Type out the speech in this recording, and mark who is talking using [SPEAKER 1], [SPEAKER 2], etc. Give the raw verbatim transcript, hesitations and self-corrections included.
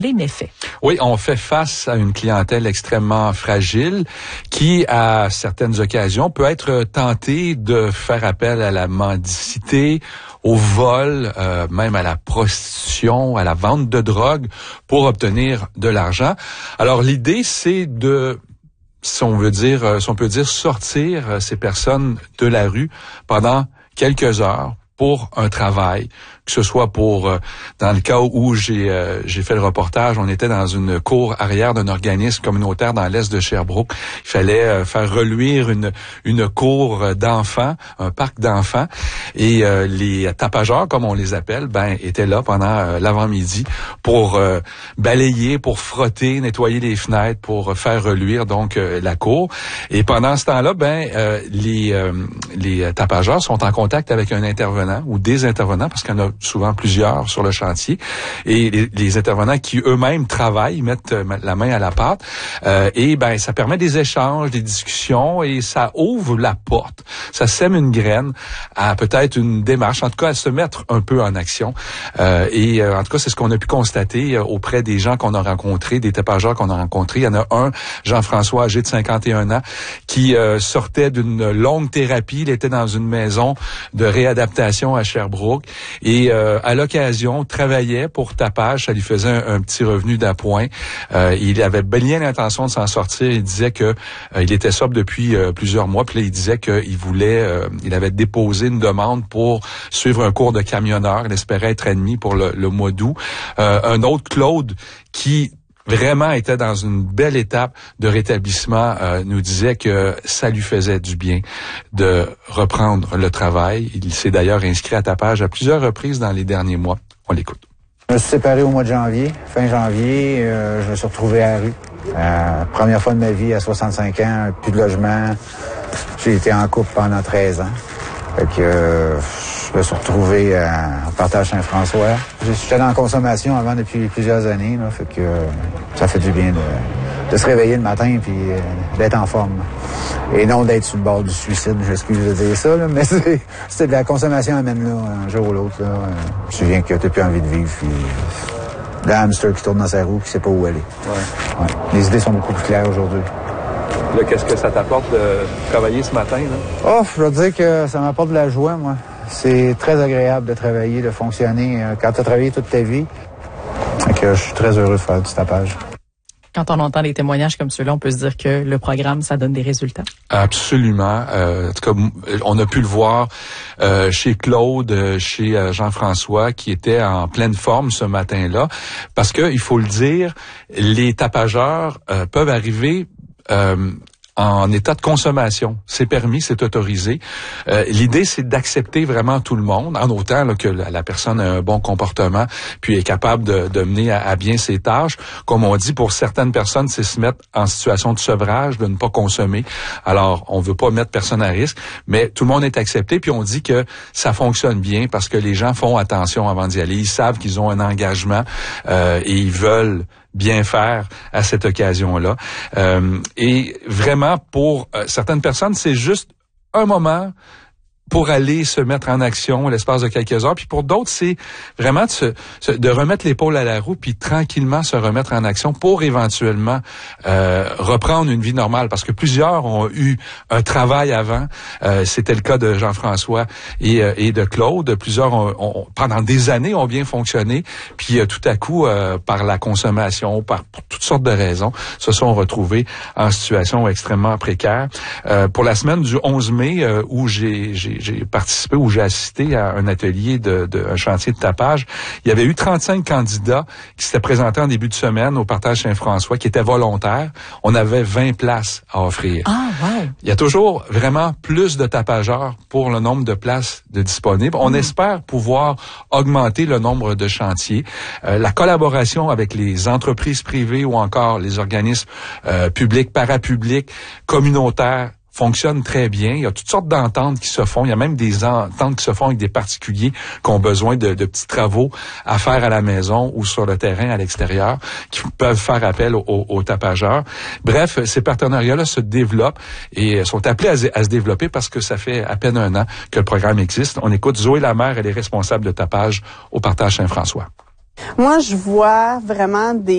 [SPEAKER 1] les méfaits.
[SPEAKER 2] Oui, on fait face à une clientèle extrêmement fragile qui, à certaines occasions, peut être tentée de faire appel à la mendicité, au vol, euh, même à la prostitution, à la vente de drogue pour obtenir de l'argent. Alors, l'idée, c'est de, si on veut dire, si on peut dire, sortir ces personnes de la rue pendant quelques heures pour un travail, que ce soit pour, euh, dans le cas où j'ai euh, j'ai fait le reportage, on était dans une cour arrière d'un organisme communautaire dans l'est de Sherbrooke. Il fallait euh, faire reluire une une cour d'enfants, un parc d'enfants, et euh, les tapageurs, comme on les appelle, ben étaient là pendant euh, l'avant-midi pour euh, balayer, pour frotter, nettoyer les fenêtres, pour faire reluire donc euh, la cour. Et pendant ce temps-là, ben euh, les euh, les tapageurs sont en contact avec un intervenant ou des intervenants, parce qu'il y en a souvent plusieurs sur le chantier, et les, les intervenants qui eux-mêmes travaillent, mettent la main à la pâte, euh, et ben ça permet des échanges, des discussions, et ça ouvre la porte, ça sème une graine à peut-être une démarche, en tout cas à se mettre un peu en action. Euh, et euh, en tout cas, c'est ce qu'on a pu constater euh, auprès des gens qu'on a rencontrés, des tapageurs qu'on a rencontrés. Il y en a un, Jean-François, âgé de cinquante et un ans, qui euh, sortait d'une longue thérapie. Il était dans une maison de réadaptation à Sherbrooke, et euh, à l'occasion, travaillait pour Tapage, ça lui faisait un, un petit revenu d'appoint. Euh, il avait bien l'intention de s'en sortir. Il disait que euh, il était sobre depuis euh, plusieurs mois, puis là, il disait qu'il voulait, euh, il avait déposé une demande pour suivre un cours de camionneur. Il espérait être admis pour le, le mois d'août. Euh, un autre, Claude, qui vraiment était dans une belle étape de rétablissement, euh, nous disait que ça lui faisait du bien de reprendre le travail. Il s'est d'ailleurs inscrit à Tapage à plusieurs reprises dans les derniers mois. On l'écoute.
[SPEAKER 3] Je me suis séparé au mois de janvier. Fin janvier, euh, je me suis retrouvé à la rue. Euh, première fois de ma vie à soixante-cinq ans, plus de logement. J'ai été en couple pendant treize ans. Fait que euh, je me suis retrouvé à, en partage Saint-François. J'étais dans la consommation avant depuis plusieurs années, là, fait que euh, ça fait du bien de, de se réveiller le matin puis euh, d'être en forme. Et non d'être sur le bord du suicide, j'excuse de dire ça, là, mais c'est, c'est de la consommation amène là, un jour ou l'autre. Là, euh, je me souviens que t'as plus envie de vivre, puis euh, le hamster qui tourne dans sa roue, qui sait pas où aller. Ouais. Ouais. Les idées sont beaucoup plus claires aujourd'hui.
[SPEAKER 2] Là, qu'est-ce que ça t'apporte de travailler ce matin, là?
[SPEAKER 3] Oh, je dois dire que ça m'apporte de la joie, moi. C'est très agréable de travailler, de fonctionner quand tu as travaillé toute ta vie. Fait que je suis très heureux de faire du tapage.
[SPEAKER 1] Quand on entend des témoignages comme ceux-là, on peut se dire que le programme, ça donne des résultats.
[SPEAKER 2] Absolument. Euh, en tout cas, on a pu le voir euh, chez Claude, chez euh, Jean-François, qui était en pleine forme ce matin-là. Parce que, il faut le dire, les tapageurs euh, peuvent arriver Euh, en état de consommation. C'est permis, c'est autorisé. Euh, l'idée, c'est d'accepter vraiment tout le monde, en autant là, que la, la personne a un bon comportement, puis est capable de, de mener à, à bien ses tâches. Comme on dit, pour certaines personnes, c'est se mettre en situation de sevrage, de ne pas consommer. Alors, on veut pas mettre personne à risque, mais tout le monde est accepté, puis on dit que ça fonctionne bien parce que les gens font attention avant d'y aller. Ils savent qu'ils ont un engagement euh, et ils veulent bien faire à cette occasion-là. Euh, et vraiment, pour euh, certaines personnes, c'est juste un moment pour aller se mettre en action l'espace de quelques heures. Puis pour d'autres, c'est vraiment de, se, se, de remettre l'épaule à la roue puis tranquillement se remettre en action pour éventuellement euh, reprendre une vie normale. Parce que plusieurs ont eu un travail avant. Euh, c'était le cas de Jean-François et, euh, et de Claude. Plusieurs, ont, ont, pendant des années, ont bien fonctionné. Puis euh, tout à coup, euh, par la consommation, par pour toutes sortes de raisons, se sont retrouvés en situation extrêmement précaire. Euh, pour la semaine du onze mai, euh, où j'ai, j'ai j'ai participé ou j'ai assisté à un atelier de, de un chantier de tapage. Il y avait eu trente-cinq candidats qui s'étaient présentés en début de semaine au partage Saint-François, qui étaient volontaires. On avait vingt places à offrir.
[SPEAKER 1] Ah, wow.
[SPEAKER 2] Il y a toujours vraiment plus de tapageurs pour le nombre de places de disponibles. On mmh. espère pouvoir augmenter le nombre de chantiers. Euh, la collaboration avec les entreprises privées ou encore les organismes euh, publics, parapublics, communautaires, fonctionne très bien. Il y a toutes sortes d'ententes qui se font. Il y a même des ententes qui se font avec des particuliers qui ont besoin de, de petits travaux à faire à la maison ou sur le terrain à l'extérieur, qui peuvent faire appel aux, aux tapageurs. Bref, ces partenariats-là se développent et sont appelés à, à se développer parce que ça fait à peine un an que le programme existe. On écoute Zoé Lamère, elle est responsable de tapage au partage Saint-François.
[SPEAKER 4] Moi, je vois vraiment des